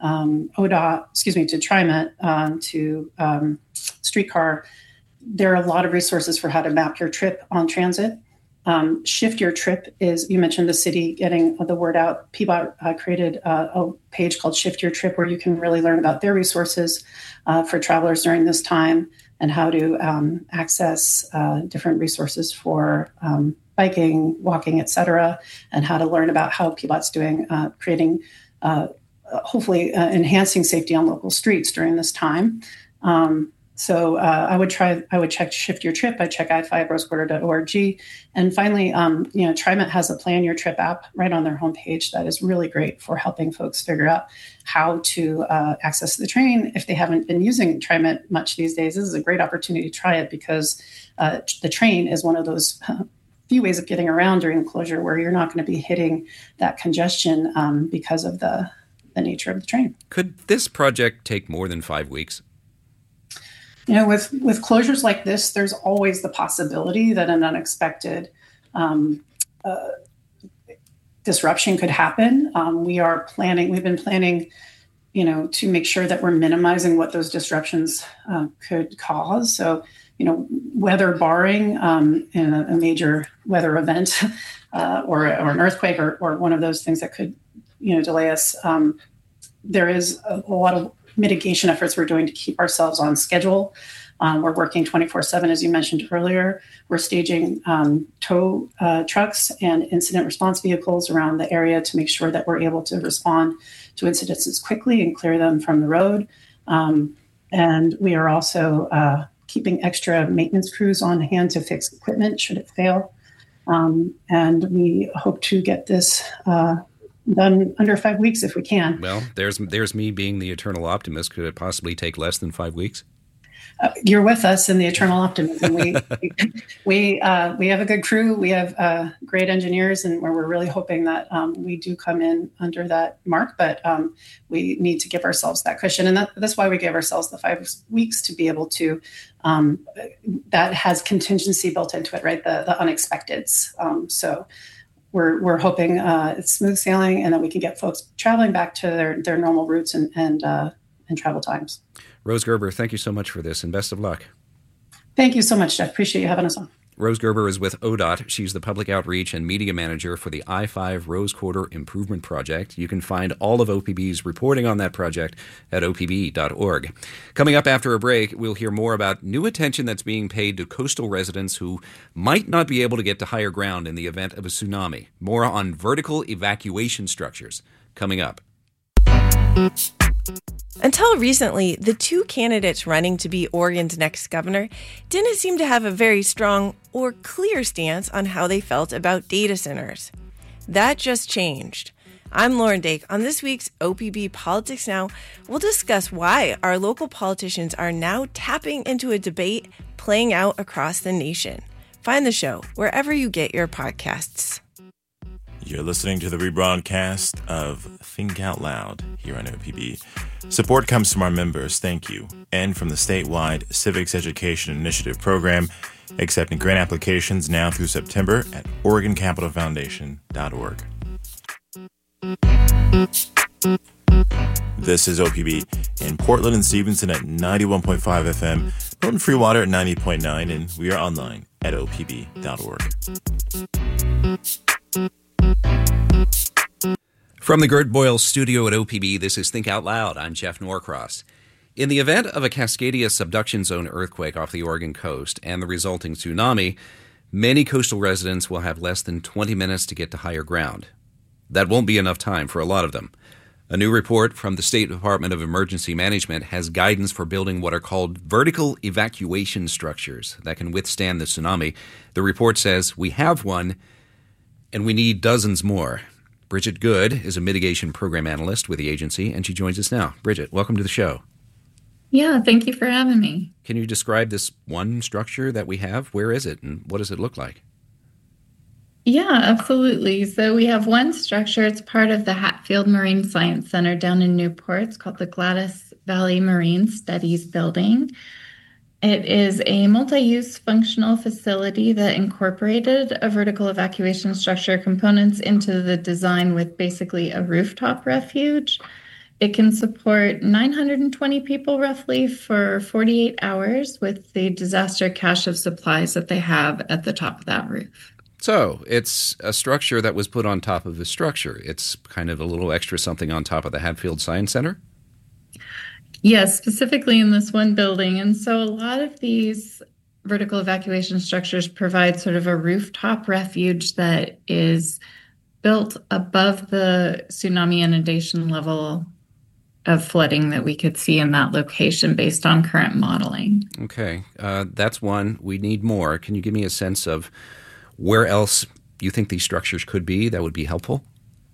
to TriMet, to streetcar, there are a lot of resources for how to map your trip on transit. Shift Your Trip is, you mentioned the city getting the word out. PBOT created a page called Shift Your Trip where you can really learn about their resources for travelers during this time and how to access different resources for biking, walking, et cetera, and how to learn about how PBOT's doing, creating, hopefully enhancing safety on local streets during this time. So I would check Shift Your Trip. I check i5rosequarter.org. And finally, TriMet has a Plan Your Trip app right on their homepage that is really great for helping folks figure out how to access the train. If they haven't been using TriMet much these days, this is a great opportunity to try it because the train is one of those few ways of getting around during the closure where you're not going to be hitting that congestion because of the nature of the train. Could this project take more than 5 weeks? With closures like this, there's always the possibility that an unexpected disruption could happen. We've been planning, to make sure that we're minimizing what those disruptions could cause. So, weather barring in a major weather event or an earthquake or one of those things that could, delay us, there is a lot of mitigation efforts we're doing to keep ourselves on schedule. We're working 24/7, as you mentioned earlier. We're staging tow trucks and incident response vehicles around the area to make sure that we're able to respond to incidences quickly and clear them from the road. And we are also keeping extra maintenance crews on hand to fix equipment should it fail. And we hope to get this done under 5 weeks if we can. Well, there's me being the eternal optimist. Could it possibly take less than 5 weeks? You're with us in the eternal optimism. We have a good crew. We have great engineers, and we're really hoping that we do come in under that mark. But we need to give ourselves that cushion, and that's why we gave ourselves the 5 weeks to be able to. That has contingency built into it, right? The unexpecteds. So. We're hoping it's smooth sailing and that we can get folks traveling back to their normal routes and travel times. Rose Gerber, thank you so much for this and best of luck. Thank you so much, Jeff. Appreciate you having us on. Rose Gerber is with ODOT. She's the Public Outreach and Media Manager for the I-5 Rose Quarter Improvement Project. You can find all of OPB's reporting on that project at opb.org. Coming up after a break, we'll hear more about new attention that's being paid to coastal residents who might not be able to get to higher ground in the event of a tsunami. More on vertical evacuation structures coming up. Until recently, the two candidates running to be Oregon's next governor didn't seem to have a very strong or clear stance on how they felt about data centers. That just changed. I'm Lauren Dake. On this week's OPB Politics Now, we'll discuss why our local politicians are now tapping into a debate playing out across the nation. Find the show wherever you get your podcasts. You're listening to the rebroadcast of Think Out Loud here on OPB. Support comes from our members, thank you, and from the statewide Civics Education Initiative program, accepting grant applications now through September at OregonCapitalFoundation.org. This is OPB in Portland and Stevenson at 91.5 FM, Milton Freewater at 90.9, and we are online at opb.org. From the Gert Boyle studio at OPB, this is Think Out Loud. I'm Jeff Norcross. In the event of a Cascadia subduction zone earthquake off the Oregon coast and the resulting tsunami, many coastal residents will have less than 20 minutes to get to higher ground. That won't be enough time for a lot of them. A new report from the State Department of Emergency Management has guidance for building what are called vertical evacuation structures that can withstand the tsunami. The report says we have one, and we need dozens more. Bridget Good is a mitigation program analyst with the agency, and she joins us now. Bridget, welcome to the show. Yeah, thank you for having me. Can you describe this one structure that we have? Where is it, and what does it look like? Yeah, absolutely. So we have one structure. It's part of the Hatfield Marine Science Center down in Newport. It's called the Gladys Valley Marine Studies Building. It is a multi-use functional facility that incorporated a vertical evacuation structure components into the design with basically a rooftop refuge. It can support 920 people roughly for 48 hours with the disaster cache of supplies that they have at the top of that roof. So it's a structure that was put on top of a structure. It's kind of a little extra something on top of the Hatfield Science Center? Yes, specifically in this one building. And so a lot of these vertical evacuation structures provide sort of a rooftop refuge that is built above the tsunami inundation level of flooding that we could see in that location based on current modeling. Okay, that's one. We need more. Can you give me a sense of where else you think these structures could be that would be helpful?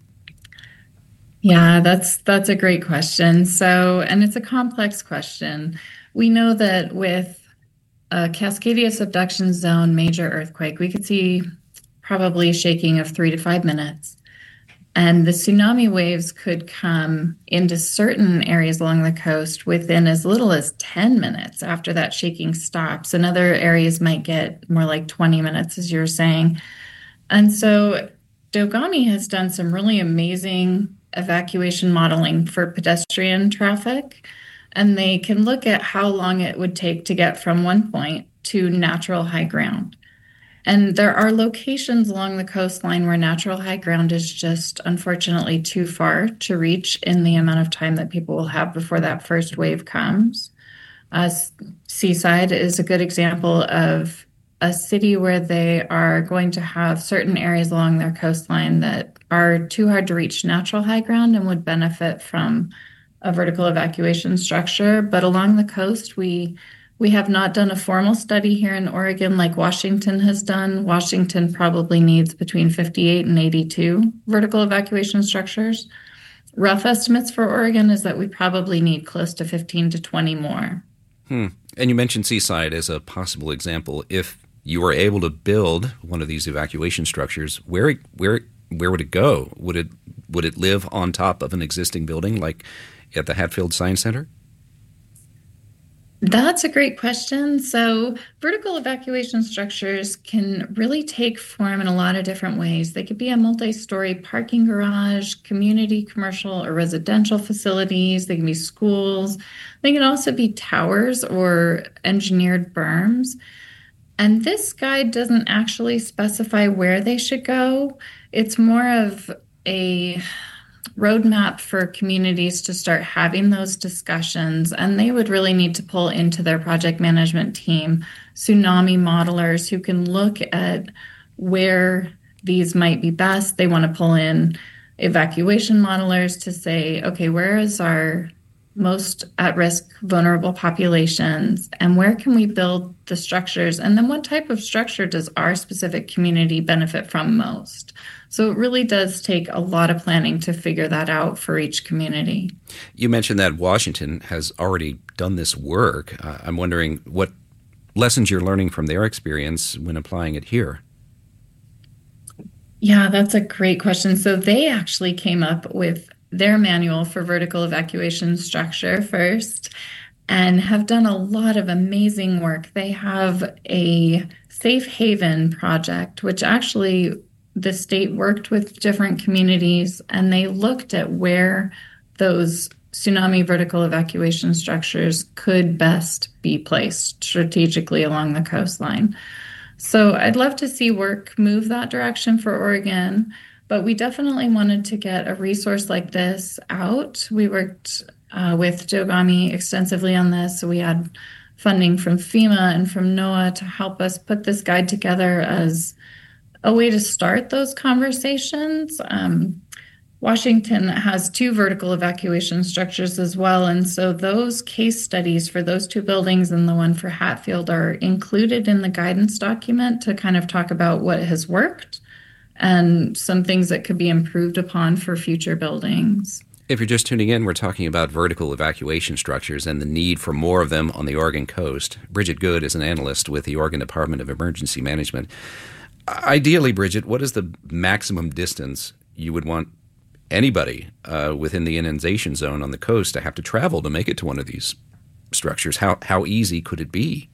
Yeah, that's a great question. So, and it's a complex question. We know that with a Cascadia subduction zone major earthquake, we could see probably shaking of 3 to 5 minutes. And the tsunami waves could come into certain areas along the coast within as little as 10 minutes after that shaking stops. And other areas might get more like 20 minutes, as you were saying. And so Dogami has done some really amazing evacuation modeling for pedestrian traffic. And they can look at how long it would take to get from one point to natural high ground. And there are locations along the coastline where natural high ground is just unfortunately too far to reach in the amount of time that people will have before that first wave comes. Seaside is a good example of a city where they are going to have certain areas along their coastline that are too hard to reach natural high ground and would benefit from a vertical evacuation structure. But along the coast, we have not done a formal study here in Oregon like Washington has done. Washington probably needs between 58 and 82 vertical evacuation structures. Rough estimates for Oregon is that we probably need close to 15 to 20 more. And you mentioned Seaside as a possible example. If you were able to build one of these evacuation structures, where would it go? Would it live on top of an existing building like at the Hatfield Science Center? That's a great question. So vertical evacuation structures can really take form in a lot of different ways. They could be a multi-story parking garage, community, commercial, or residential facilities. They can be schools. They can also be towers or engineered berms. And this guide doesn't actually specify where they should go. It's more of a roadmap for communities to start having those discussions, and they would really need to pull into their project management team tsunami modelers who can look at where these might be best. They want to pull in evacuation modelers to say, okay, where is our most at-risk vulnerable populations, and where can we build the structures, and then what type of structure does our specific community benefit from most? So it really does take a lot of planning to figure that out for each community. You mentioned that Washington has already done this work. I'm wondering what lessons you're learning from their experience when applying it here. Yeah, that's a great question. So they actually came up with their manual for vertical evacuation structure first and have done a lot of amazing work. They have a safe haven project, which actually the state worked with different communities and they looked at where those tsunami vertical evacuation structures could best be placed strategically along the coastline. So I'd love to see work move that direction for Oregon, but we definitely wanted to get a resource like this out. We worked with Dogami extensively on this. So we had funding from FEMA and from NOAA to help us put this guide together as a way to start those conversations. Washington has 2 vertical evacuation structures as well. And so those case studies for those 2 buildings and the one for Hatfield are included in the guidance document to kind of talk about what has worked and some things that could be improved upon for future buildings. If you're just tuning in, we're talking about vertical evacuation structures and the need for more of them on the Oregon coast. Bridget Good is an analyst with the Oregon Department of Emergency Management. Ideally, Bridget, what is the maximum distance you would want anybody within the inundation zone on the coast to have to travel to make it to one of these structures? How easy could it be?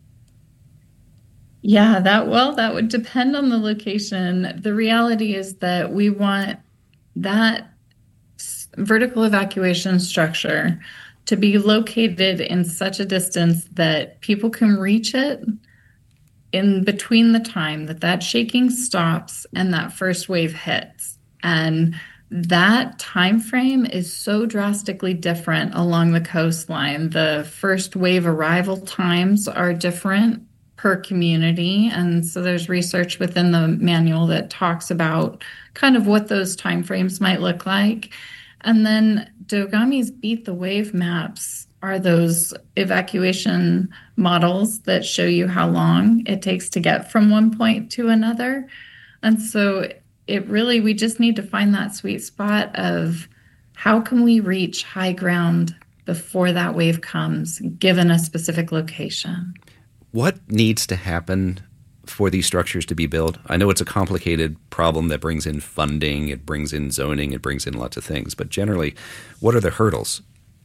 Yeah, that would depend on the location. The reality is that we want that vertical evacuation structure to be located in such a distance that people can reach it in between the time that shaking stops and that first wave hits. And that time frame is so drastically different along the coastline. The first wave arrival times are different per community. And so there's research within the manual that talks about kind of what those timeframes might look like. And then Dogami's Beat the Wave maps are those evacuation models that show you how long it takes to get from one point to another. And so we just need to find that sweet spot of how can we reach high ground before that wave comes, given a specific location. What needs to happen for these structures to be built? I know it's a complicated problem that brings in funding, it brings in zoning, it brings in lots of things, but generally, what are the hurdles?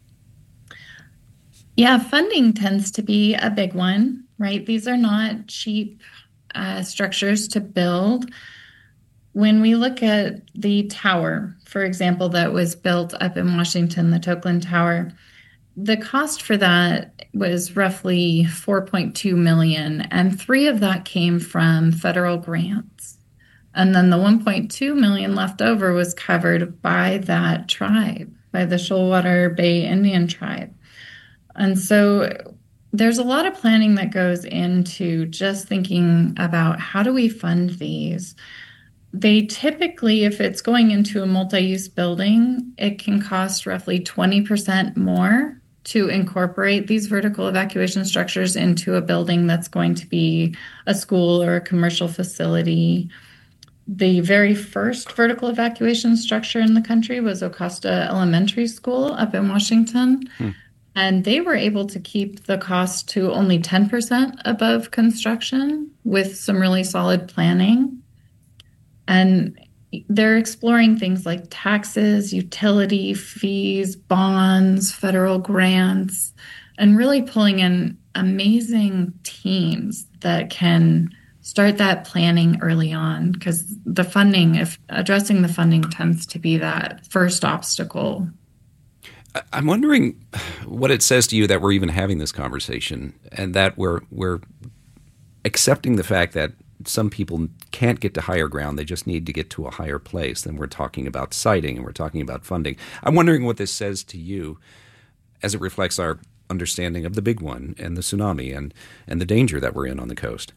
Yeah, funding tends to be a big one, right? These are not cheap structures to build. When we look at the tower, for example, that was built up in Washington, the Tokeland Tower, the cost for that was roughly $4.2 million, and $3 million of that came from federal grants. And then the $1.2 million left over was covered by that tribe, by the Shoalwater Bay Indian tribe. And so there's a lot of planning that goes into just thinking about how do we fund these. They typically, if it's going into a multi-use building, it can cost roughly 20% more to incorporate these vertical evacuation structures into a building that's going to be a school or a commercial facility. The very first vertical evacuation structure in the country was Ocosta Elementary School up in Washington. And they were able to keep the cost to only 10% above construction with some really solid planning. And they're exploring things like taxes, utility fees, bonds, federal grants, and really pulling in amazing teams that can start that planning early on, because the funding, if addressing the funding, tends to be that first obstacle. I'm wondering what it says to you that we're even having this conversation, and that we're accepting the fact that some people can't get to higher ground. They just need to get to a higher place. Then we're talking about siting and we're talking about funding. I'm wondering what this says to you as it reflects our understanding of the big one and the tsunami and the danger that we're in on the coast.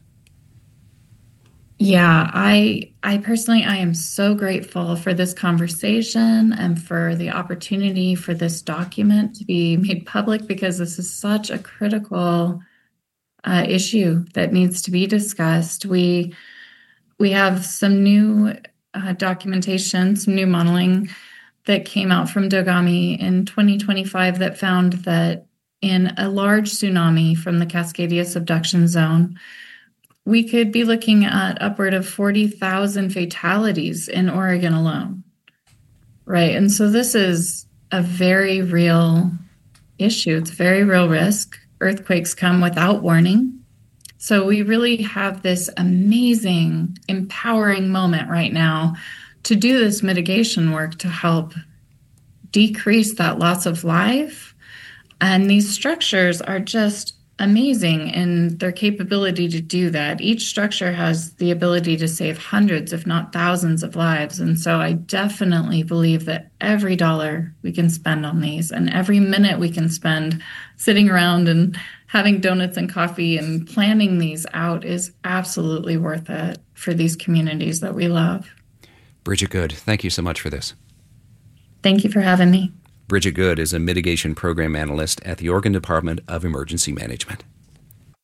Yeah, I personally, I am so grateful for this conversation and for the opportunity for this document to be made public, because this is such a critical issue that needs to be discussed. We have some new documentation, some new modeling that came out from Dogami in 2025 that found that in a large tsunami from the Cascadia subduction zone, we could be looking at upward of 40,000 fatalities in Oregon alone, right? And so this is a very real issue. It's a very real risk. Earthquakes come without warning. So we really have this amazing, empowering moment right now to do this mitigation work to help decrease that loss of life. And these structures are just amazing in their capability to do that. Each structure has the ability to save hundreds, if not thousands, of lives. And so I definitely believe that every dollar we can spend on these and every minute we can spend sitting around and having donuts and coffee and planning these out is absolutely worth it for these communities that we love. Bridget Good, thank you so much for this. Thank you for having me. Bridget Good is a mitigation program analyst at the Oregon Department of Emergency Management.